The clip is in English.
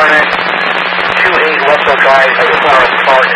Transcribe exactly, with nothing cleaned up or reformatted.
Hornet, two eight Russell Drive, I just want to